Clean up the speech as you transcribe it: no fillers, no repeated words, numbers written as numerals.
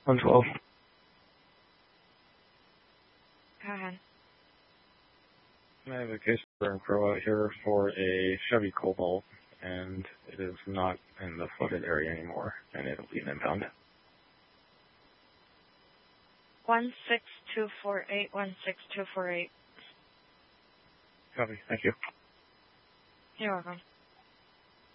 112. Go ahead. I have a case for and Crow out here for a Chevy Cobalt, and it is not in the flooded area anymore, and it'll be an impound. 16248, 16248. Copy. Thank you. You're welcome.